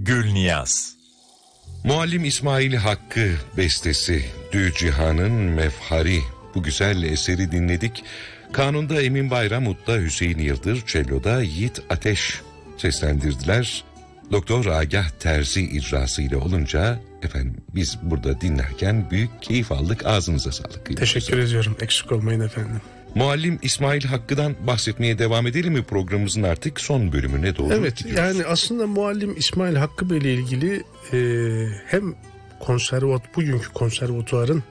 Gülniyaz. Muallim İsmail Hakkı bestesi Dü Cihan'ın Mefhari, bu güzel eseri dinledik. Kanunda Emin Bayram, Udda Hüseyin Yıldır, cello'da Yiğit Ateş seslendirdiler. Doktor Agah Terzi icrasıyla olunca efendim biz burada dinlerken büyük keyif aldık. Ağzınıza sağlık. Teşekkür ediyorum. Eksik olmayın efendim. Muallim İsmail Hakkı'dan bahsetmeye devam edelim mi, programımızın artık son bölümüne doğru? Evet, gidiyoruz. yani aslında Muallim İsmail Hakkı Bey ile ilgili hem bugünkü konservatuvarın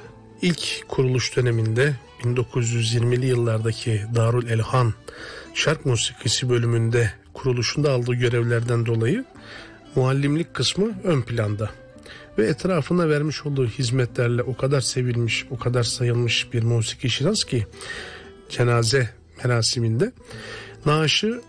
ilk kuruluş döneminde 1920'li yıllardaki Darül Elhan Şark Musikisi bölümünde kuruluşunda aldığı görevlerden dolayı muallimlik kısmı ön planda. Ve etrafına vermiş olduğu hizmetlerle o kadar sevilmiş, o kadar sayılmış bir musiki şinas ki cenaze merasiminde naaşı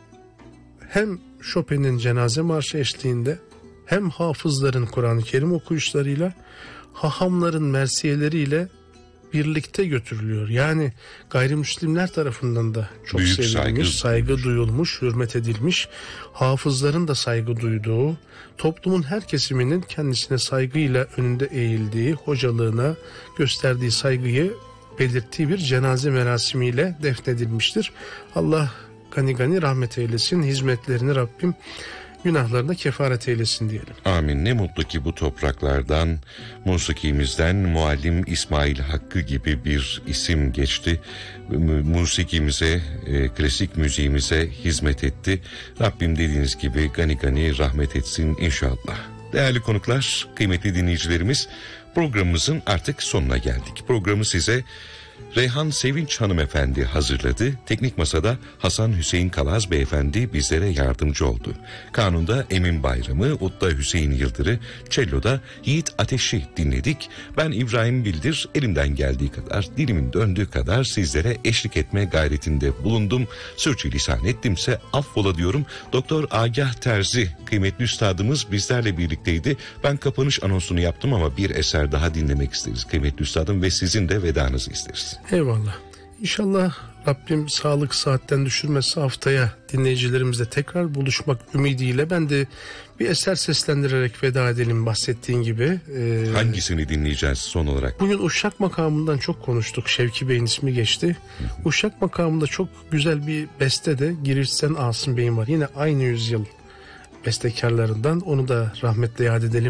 hem Chopin'in cenaze marşı eşliğinde hem hafızların Kur'an-ı Kerim okuyuşlarıyla, hahamların mersiyeleriyle birlikte götürülüyor. Yani gayrimüslimler tarafından da çok büyük sevilmiş, saygı duyulmuş, hürmet edilmiş, hafızların da saygı duyduğu, toplumun her kesiminin kendisine saygıyla önünde eğildiği, hocalığına gösterdiği saygıyı belirttiği bir cenaze merasimiyle defnedilmiştir. Allah gani gani rahmet eylesin, hizmetlerini Rabbim günahlarına kefaret eylesin diyelim. Amin. Ne mutlu ki bu topraklardan, musikimizden Muallim İsmail Hakkı gibi bir isim geçti. Musikimize, klasik müziğimize hizmet etti. Rabbim dediğiniz gibi gani gani rahmet etsin inşallah. Değerli konuklar, kıymetli dinleyicilerimiz, programımızın artık sonuna geldik. Programı size Reyhan Sevinç hanımefendi hazırladı. Teknik masada Hasan Hüseyin Kalaz beyefendi bizlere yardımcı oldu. Kanunda Emin Bayram'ı, Udda Hüseyin Yıldır'ı, cello'da Yiğit Ateş'i dinledik. Ben İbrahim Bildir, elimden geldiği kadar, dilimin döndüğü kadar sizlere eşlik etme gayretinde bulundum. Sürçülisan ettimse affola diyorum. Doktor Agah Terzi, kıymetli üstadımız bizlerle birlikteydi. Ben kapanış anonsunu yaptım ama bir eser daha dinlemek isteriz kıymetli üstadım ve sizin de vedanızı isteriz. Eyvallah. İnşallah Rabbim sağlık saatten düşürmezse haftaya dinleyicilerimizle tekrar buluşmak ümidiyle ben de bir eser seslendirerek veda edelim bahsettiğin gibi. Hangisini dinleyeceğiz son olarak? Bugün Uşak makamından çok konuştuk. Şevki Bey'in ismi geçti. Uşak makamında çok güzel bir beste de Girişsen Asım Bey'in var. Yine aynı yüzyıl bestekarlarından, onu da rahmetle yad edelim.